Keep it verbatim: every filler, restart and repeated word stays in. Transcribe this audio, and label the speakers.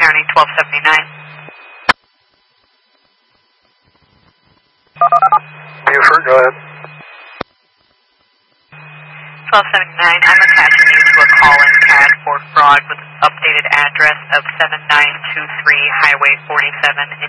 Speaker 1: County, twelve seventy-nine.
Speaker 2: Buford, go ahead.
Speaker 1: twelve seventy-nine, I'm attaching you to a call-in C A D for fraud with updated address of seven nine two three Highway forty-seven in